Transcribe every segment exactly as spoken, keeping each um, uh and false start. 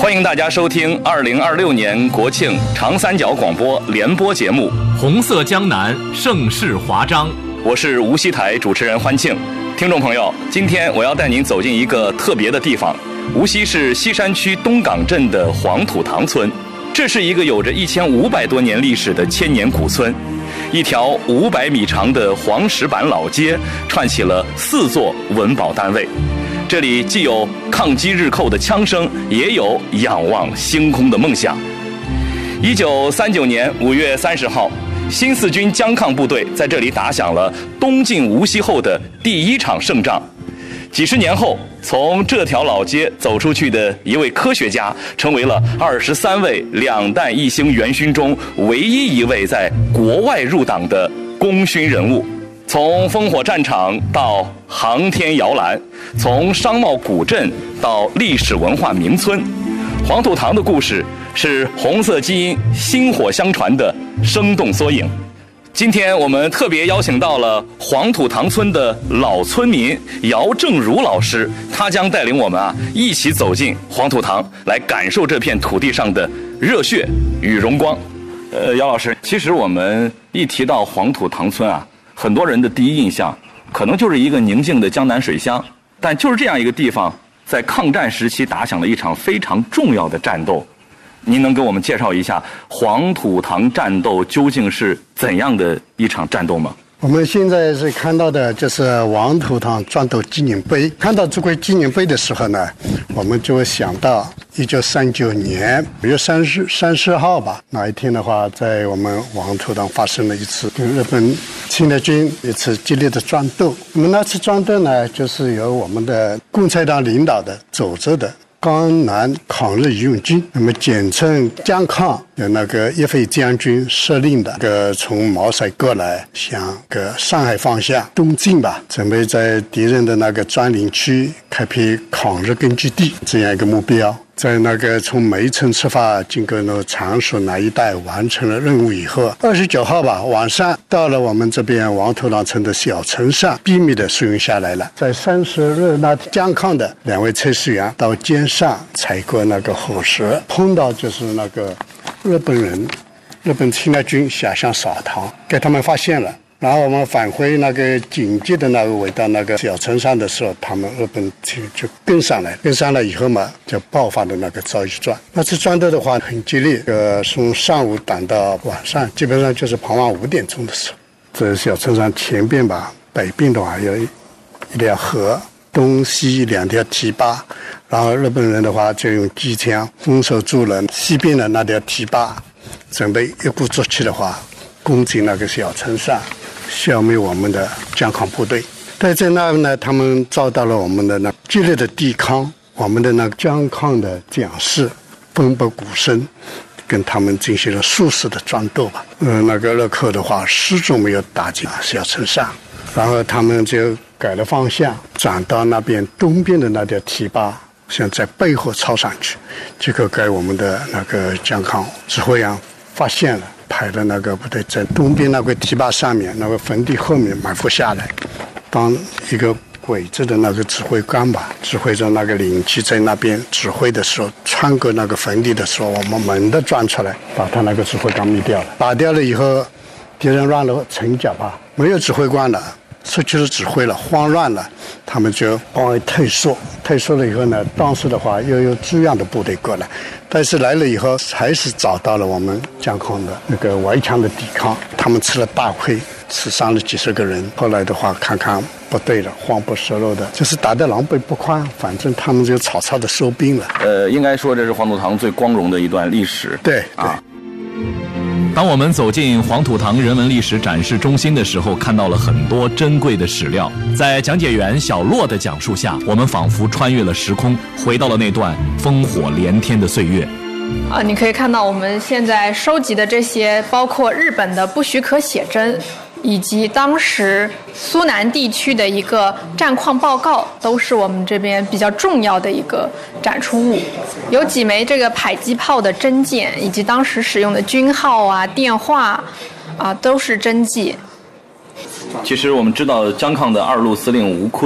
欢迎大家收听二零二六年国庆长三角广播联播节目 《红色江南，盛世华章》。 我是无锡台主持人欢庆。听众朋友，今天我要带您走进一个特别的地方——无锡市西山区东岗镇的黄土塘村。这是一个有着一千五百多年历史的千年古村，一条五百米长的黄石板老街串起了四座文保单位。这里既有抗击日寇的枪声，也有仰望星空的梦想。一九三九年五月三十号，新四军江抗部队在这里打响了东进无锡后的第一场胜仗。几十年后，从这条老街走出去的一位科学家，成为了二十三位两弹一星元勋中唯一一位在国外入党的功勋人物。从烽火战场到航天摇篮，从商贸古镇到历史文化名村，黄土塘的故事是红色基因薪火相传的生动缩影。今天我们特别邀请到了黄土塘村的老村民姚正如老师，他将带领我们啊一起走进黄土塘，来感受这片土地上的热血与荣光。呃，姚老师，其实我们一提到黄土塘村啊，很多人的第一印象可能就是一个宁静的江南水乡，但就是这样一个地方，在抗战时期打响了一场非常重要的战斗。您能给我们介绍一下黄土塘战斗究竟是怎样的一场战斗吗？ 我们现在是看到的就是黄土塘战斗纪念碑。看到这块纪念碑的时候呢，我们就会想到一九三九年五月三十三十号吧，那一天的话，在我们黄土塘发生了一次跟日本侵略军一次激烈的战斗。那么那次战斗呢，就是由我们的共产党领导的组织的江南抗日义勇军，那么简称江抗，有那个叶飞将军率领的，个从毛塞过来，向个上海方向东进吧，准备在敌人的那个占领区开辟抗日根据地这样一个目标。在那个从梅村出发，经过那常熟那一带完成了任务以后，二十九号吧晚上到了我们这边黄土塘村的小城上，秘密的收容下来了。在三十日那江抗的两位测试员到街上采过那个火石，碰到就是那个日本人，日本侵略军下乡扫荡，给他们发现了。然后我们返回那个警戒的那个围到那个小城上的时候，他们日本就就跟上来，跟上来以后嘛，就爆发的那个遭遇战。那次战斗的话很激烈，呃，从上午打到晚上，基本上就是傍晚五点钟的时候，在小城上前边吧，北边的话有一条河，东西两条堤坝，然后日本人的话就用机枪封锁住了西边的那条堤坝，准备一鼓作气的话攻进那个小城上，消灭我们的江抗部队。但在那呢，他们遭到了我们的那激烈的抵抗，我们的那个江抗的将士奋不顾身，跟他们进行了殊死的战斗吧。呃，那个日寇的话始终没有打进小城上，然后他们就改了方向，转到那边东边的那条堤坝，想在背后抄上去。结果给我们的那个江抗指挥员发现了，派的那个部队在东边那个堤坝上面那个坟地后面埋伏下来。当一个鬼子的那个指挥官吧，指挥着那个领旗在那边指挥的时候，穿过那个坟地的时候，我们猛地钻出来，把他那个指挥官灭掉了。打掉了以后，敌人乱了阵脚吧，没有指挥官了，失去了指挥了，慌乱了，他们就往外退缩。退缩了以后呢，当时的话又有支援的部队过来，但是来了以后还是遭到了我们江抗的那个顽强的抵抗，他们吃了大亏，死伤了几十个人。后来的话看看不对了，慌不择路的，就是打得狼狈不堪，反正他们就草草的收兵了。 呃，应该说这是黄土塘最光荣的一段历史。 对对。 啊， 当我们走进黄土塘人文历史展示中心的时候，看到了很多珍贵的史料。在讲解员小洛的讲述下，我们仿佛穿越了时空，回到了那段烽火连天的岁月。 啊，你可以看到我们现在收集的这些，包括日本的不许可写真，以及当时苏南地区的一个战况报告，都是我们这边比较重要的一个展出物。有几枚这个迫击炮的真件，以及当时使用的军号啊、电话啊，都是真迹。 其实我们知道江抗的二路司令吴坤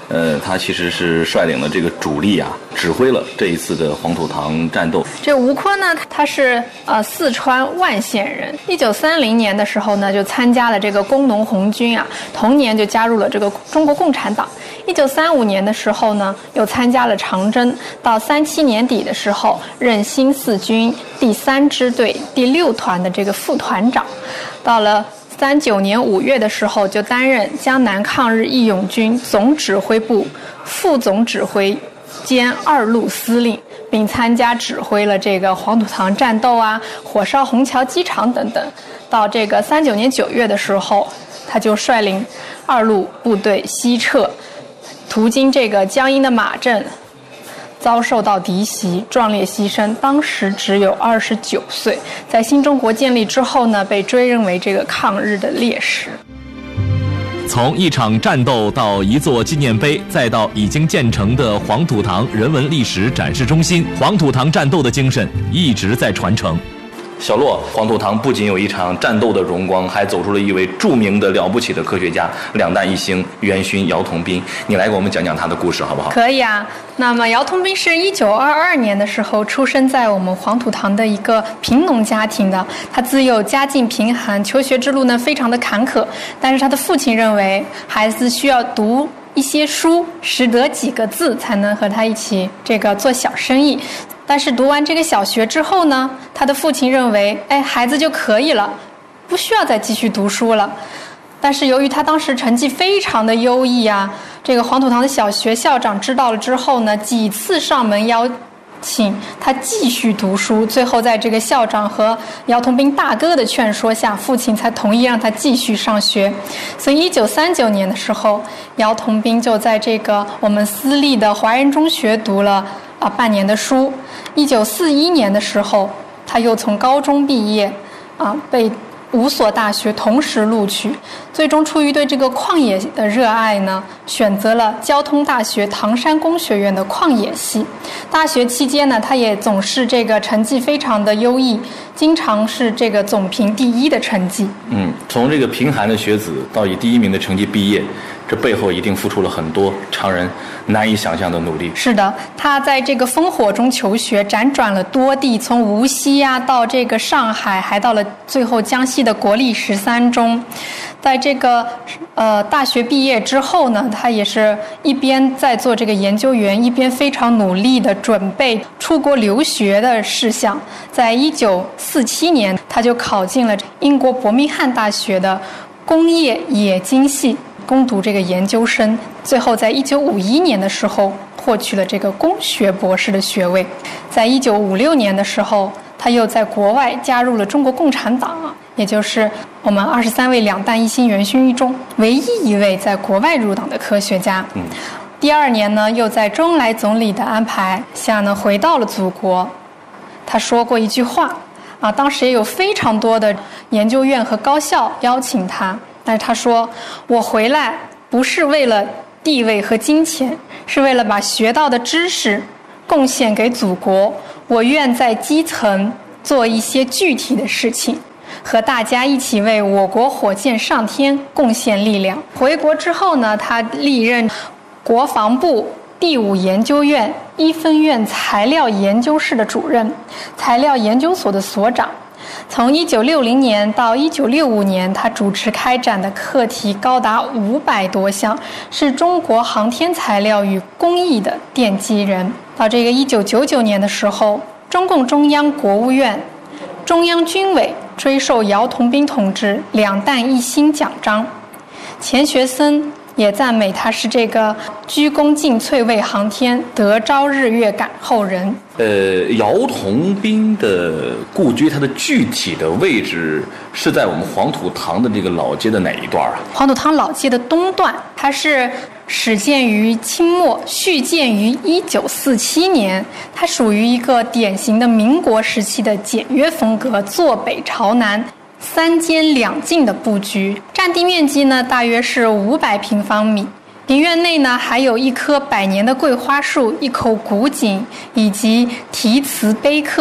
呃，他其实是率领了这个主力啊，指挥了这一次的黄土塘战斗。 这吴坤呢，他是呃四川万县人。一九三零年的时候呢，就参加了这个工农红军啊，同年就加入了这个中国共产党。一九三五年的时候呢，又参加了长征。到三七年底的时候，任新四军第三支队第六团的这个副团长。到了三九年五月的时候，就担任江南抗日义勇军总指挥部副总指挥兼二路司令，并参加指挥了这个黄土塘战斗啊、火烧虹桥机场等等。到这个三九年九月的时候，他就率领二路部队西撤，途经这个江阴的马镇，遭受到敌袭，壮烈牺牲，当时只有二十九岁。在新中国建立之后呢，被追认为这个抗日的烈士。 从一场战斗到一座纪念碑，再到已经建成的黄土塘人文历史展示中心，黄土塘战斗的精神一直在传承。 小洛，黄土塘不仅有一场战斗的荣光，还走出了一位著名的了不起的科学家，两弹一星元勋姚同斌。你来给我们讲讲他的故事好不好？ 可以啊。那么姚同斌是一九二二年的时候出生在我们黄土塘的一个贫农家庭的。他自幼家境贫寒，求学之路呢非常的坎坷，但是他的父亲认为孩子需要读一些书，识得几个字，才能和他一起这个做小生意。但是读完这个小学之后呢，他的父亲认为，哎，孩子就可以了，不需要再继续读书了。但是由于他当时成绩非常的优异啊，这个黄土塘的小学校长知道了之后呢，几次上门邀请他继续读书，最后在这个校长和姚同斌大哥的劝说下，父亲才同意让他继续上学。所以一九三九年的时候，姚同斌就在这个我们私立的华人中学读了啊半年的书。一九四一年的时候，他又从高中毕业，啊，被五所大学同时录取。最终出于对这个矿业的热爱呢，选择了交通大学唐山工学院的矿业系。大学期间呢，他也总是这个成绩非常的优异，经常是这个总评第一的成绩。 嗯，从这个贫寒的学子到以第一名的成绩毕业，这背后一定付出了很多常人难以想象的努力。 是的，他在这个烽火中求学，辗转了多地，从无锡啊到这个上海，还到了最后江西的国立十三中。在这个呃大学毕业之后呢，他也是一边在做这个研究员，一边非常努力的准备出国留学的事项。在一九四七年，他就考进了英国伯明翰大学的工业冶金系，攻读这个研究生，最后在一九五一年的时候获取了这个工学博士的学位。在一九五六年的时候，他又在国外加入了中国共产党，也就是我们二十三位两弹一星元勋中唯一一位在国外入党的科学家。嗯，第二年呢，又在周恩来总理的安排下呢，回到了祖国。他说过一句话啊，当时也有非常多的研究院和高校邀请他，但是他说，我回来不是为了地位和金钱，是为了把学到的知识贡献给祖国。我愿在基层做一些具体的事情，和大家一起为我国火箭上天贡献力量。回国之后呢，他历任国防部第五研究院一分院材料研究室的主任，材料研究所的所长。从一九六零年到一九六五年，他主持开展的课题高达五百多项，是中国航天材料与工艺的奠基人。到这个一九九九年的时候，中共中央国务院、中央军委追授姚同斌同志两弹一星奖章。钱学森也赞美他是这个鞠躬尽瘁为航天，得朝日月感后人。 呃，姚同斌的故居，它的具体的位置是在我们黄土塘的这个老街的哪一段啊？ 黄土塘老街的东段，它是始建于清末，续建于一九四七年。它属于一个典型的民国时期的简约风格，坐北朝南，三间两进的布局，占地面积呢大约是五百平方米。庭院内呢还有一棵百年的桂花树，一口古井，以及题词碑刻。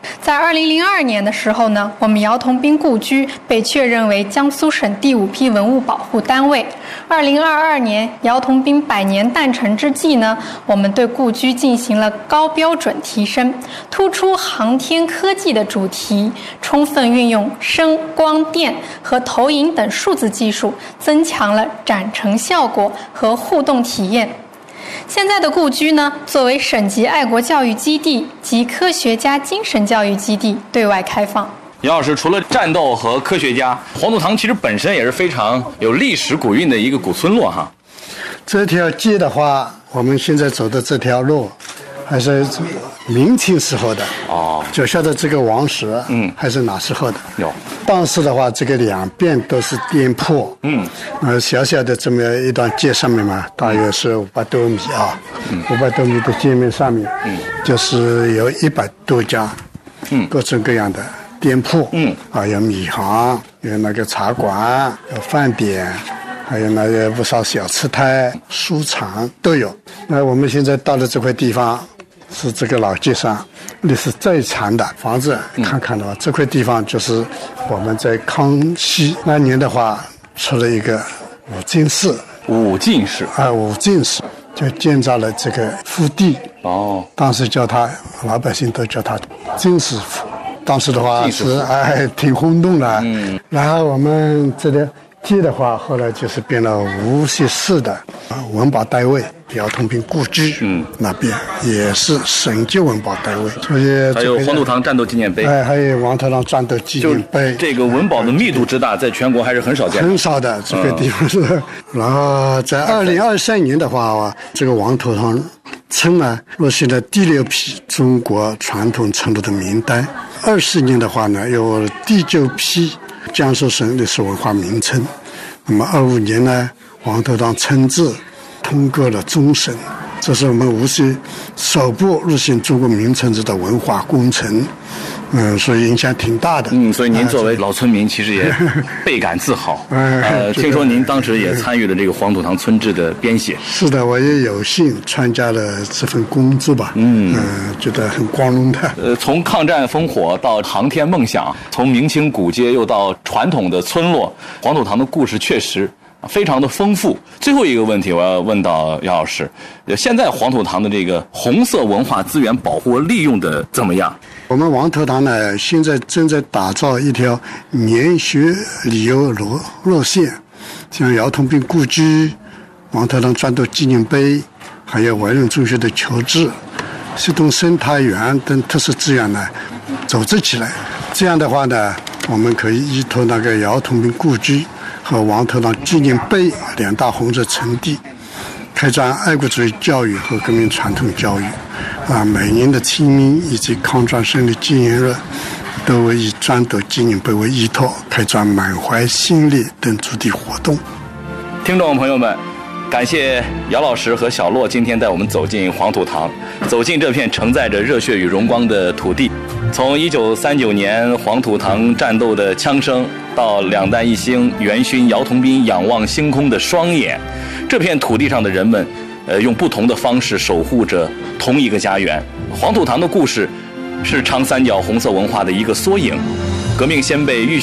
在二零零二年的时候呢，我们姚童兵故居被确认为江苏省第五批文物保护单位。二零二二年姚童兵百年诞辰之际呢，我们对故居进行了高标准提升，突出航天科技的主题，充分运用声、光电和投影等数字技术，增强了展陈效果和互动体验。现在的故居呢，作为省级爱国教育基地及科学家精神教育基地对外开放。 姚老师，除了战斗和科学家，黄土塘其实本身也是非常有历史古韵的一个古村落哈。 这条街的话，我们现在走的这条路，还是明清时候的哦， 脚下的这个王石，嗯，还是哪时候的？ 有。 当时的话，这个两边都是店铺， 嗯， 呃，小小的这么一段街上面嘛，大约是五百多米啊，五百多米的街面上面，嗯，就是有一百多家，嗯，各种各样的店铺，嗯，啊，有米行，有那个茶馆，有饭点。还有那个不少小吃摊、书场都有。那我们现在到了这块地方，是这个老街上历史最长的房子。看看的话，这块地方就是我们在康熙那年的话，出了一个武进寺。 武进寺啊，武进寺就建造了这个府邸。哦，当时叫他老百姓都叫他进士府。当时的话是哎挺轰动的。嗯，然后我们这里。街的话，后来就是变了无锡市的文保单位，姚童兵故居，嗯，那边也是省级文保单位，所以还有黄土塘战斗纪念碑， 哎，还有黄土塘战斗纪念碑， 这个文保的密度之大，在全国还是很少见的， 很少的这个地方是。嗯、然后在二零二三年的话，这个黄土塘村呢入选了第六批中国传统村落的名单，二四年的话呢有第九批。江苏省历史文化名称，那么二五年呢，黄土塘村志通过了终审，这是我们无锡首部入选中国名村志的文化工程，嗯，所以影响挺大的。 嗯，所以您作为老村民，其实也倍感自豪。呃，听说您当时也参与了这个黄土塘村志的编写。 是的，我也有幸参加了这份工作吧。嗯，呃、觉得很光荣的。 呃，从抗战烽火到航天梦想，从明清古街又到传统的村落，黄土塘的故事确实非常的丰富。最后一个问题，我要问到姚老师，现在黄土塘的这个红色文化资源保护利用的怎么样？ 我们黄土塘呢，现在正在打造一条研学旅游路路线，像姚童兵故居、黄土塘战斗纪念碑，还有文人中学的求治、西东生态园等特色资源呢，组织起来。这样的话呢，我们可以依托那个姚童兵故居和黄土塘纪念碑两大红色城地，开展爱国主义教育和革命传统教育。啊，每年的清明以及抗战胜利纪念日，都以战斗纪念碑为依托，开展满怀心力等主题活动。 听众朋友们，感谢姚老师和小洛今天带我们走进黄土塘，走进这片承载着热血与荣光的土地。从一九三九年黄土塘战斗的枪声，到两弹一星元勋姚童兵仰望星空的双眼，这片土地上的人们呃，用不同的方式守护着同一个家园。黄土塘的故事是长三角红色文化的一个缩影，革命先辈浴血